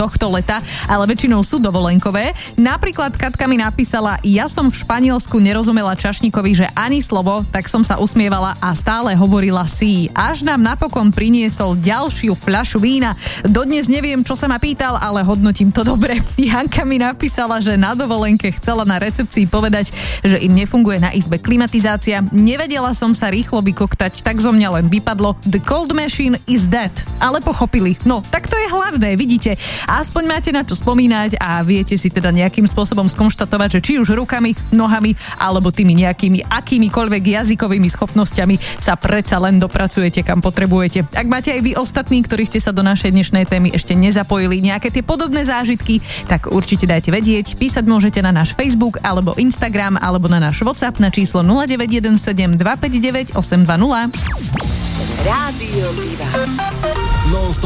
tohto leta, ale väčšinou sú dovolenkové. Napríklad Katka mi napísala, ja som v Španielsku nerozumela čašníkovi, že ani slovo, tak som sa usmievala a stále hovorila si. Až nám napokon priniesol ďalšiu fľašu vína. Dodnes neviem, čo sa ma pýtal, ale hodnotím to dobre. Janka mi napísala, že na dovolenke chcela na recepcii povedať, že im nefunguje na izbe klimatizácia. Nevedela som sa rýchlo vykoktať, tak zo mňa len vypadlo The cold machine is dead. Ale pochopili. No, tak to je hlavné, vidíte. Aspoň máte na čo spomínať a viete si teda nejakým spôsobom skonštatovať, že či už rukami, nohami, alebo tými nejakými akýmikoľvek jazykovými schopnosťami sa predsa len dopracujete, kam potrebujete. Ak máte aj vy ostatní, ktorí ste sa do našej dnešnej témy ešte nezapojili, nejaké tie podobné zážitky, tak určite dajte vedieť. Písať môžete na náš Facebook alebo Instagram alebo na náš WhatsApp na číslo 0917 259 820. Rádio Vlna.